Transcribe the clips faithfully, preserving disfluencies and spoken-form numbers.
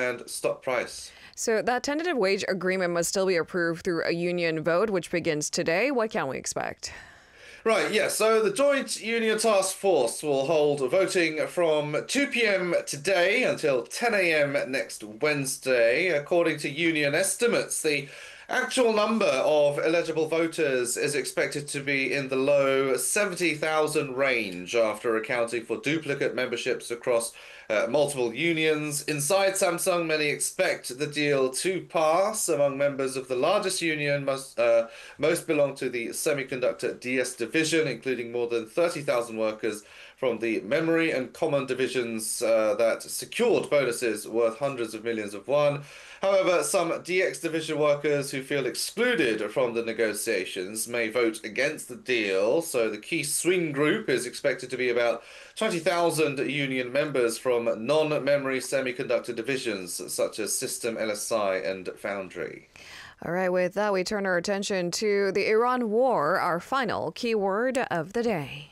and stock price. So that tentative wage agreement must still be approved through a union vote, which begins today. What can we expect? Right, yeah, so the Joint Union Task Force will hold voting from two p.m. today until ten a.m. next Wednesday. According to union estimates, the actual number of eligible voters is expected to be in the low seventy thousand range after accounting for duplicate memberships across uh, multiple unions. Inside Samsung, many expect the deal to pass. Among members of the largest union, most, uh, most belong to the semiconductor D S division, including more than thirty thousand workers from the memory and common divisions uh, that secured bonuses worth hundreds of millions of won. However, some D X division workers who feel excluded from the negotiations may vote against the deal, so the key swing group is expected to be about twenty thousand union members from non-memory semiconductor divisions such as System, L S I and Foundry. All right, with that, we turn our attention to the Iran war, our final keyword of the day.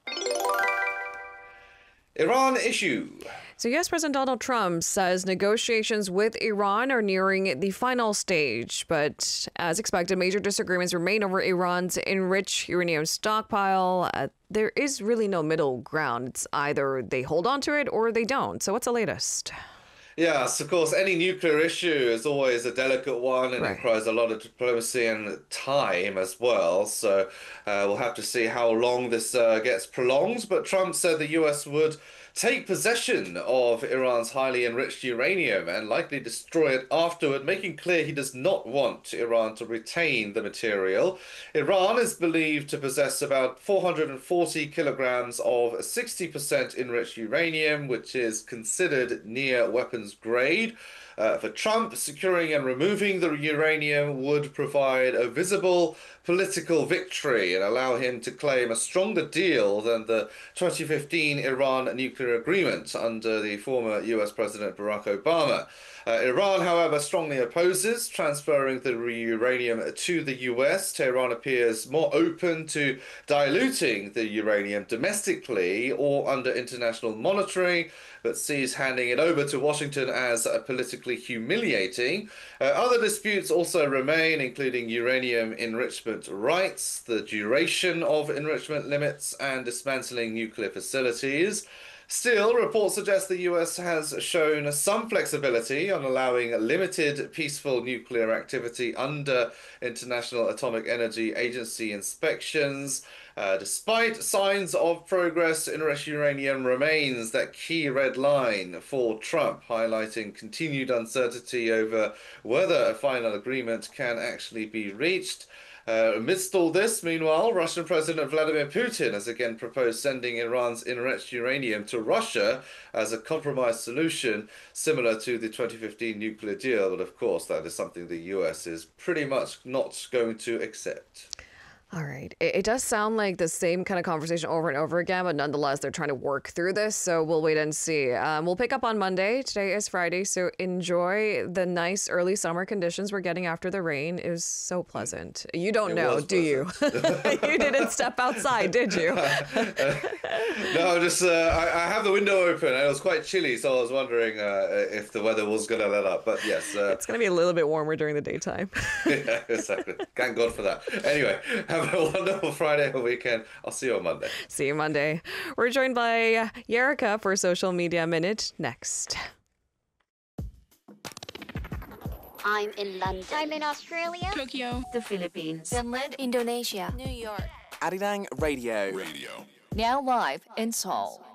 Iran issue. So, U S President Donald Trump says negotiations with Iran are nearing the final stage. But as expected, major disagreements remain over Iran's enriched uranium stockpile. Uh, there is really no middle ground. It's either they hold on to it or they don't. So what's the latest? Yes, of course, any nuclear issue is always a delicate one and Right. it requires a lot of diplomacy and time as well. So uh, we'll have to see how long this uh, gets prolonged. But Trump said the U S would take possession of Iran's highly enriched uranium and likely destroy it afterward, making clear he does not want Iran to retain the material. Iran is believed to possess about four hundred forty kilograms of sixty percent enriched uranium, which is considered near weapons grade. Uh, for Trump, securing and removing the uranium would provide a visible political victory and allow him to claim a stronger deal than the twenty fifteen Iran nuclear agreement under the former U S President Barack Obama. Uh, Iran, however, strongly opposes transferring the uranium to the U S. Tehran appears more open to diluting the uranium domestically or under international monitoring, but sees handing it over to Washington as uh, politically humiliating. Uh, other disputes also remain, including uranium enrichment rights, the duration of enrichment limits, and dismantling nuclear facilities. Still, reports suggest the U S has shown some flexibility on allowing limited peaceful nuclear activity under International Atomic Energy Agency inspections. Uh, despite signs of progress, enriched uranium remains that key red line for Trump, highlighting continued uncertainty over whether a final agreement can actually be reached. Uh, amidst all this, meanwhile, Russian President Vladimir Putin has again proposed sending Iran's enriched uranium to Russia as a compromise solution, similar to the twenty fifteen nuclear deal. But of course, that is something the U S is pretty much not going to accept. All right. It, it does sound like the same kind of conversation over and over again, but nonetheless, they're trying to work through this. So we'll wait and see. Um, we'll pick up on Monday. Today is Friday. So enjoy the nice early summer conditions we're getting after the rain. It was so pleasant. You don't It know, was do you? You didn't step outside, did you? No, just uh, I, I have the window open and it was quite chilly, so I was wondering uh, if the weather was going to let up. But yes. Uh, It's going to be a little bit warmer during the daytime. Yeah, exactly. Thank God for that. Anyway, have a wonderful Friday or weekend. I'll see you on Monday. See you Monday. We're joined by Yerika for Social Media Minute next. I'm in London. I'm in Australia. Tokyo. The Philippines. Finland. Indonesia. New York. Arirang Radio. Radio. Now live in Seoul.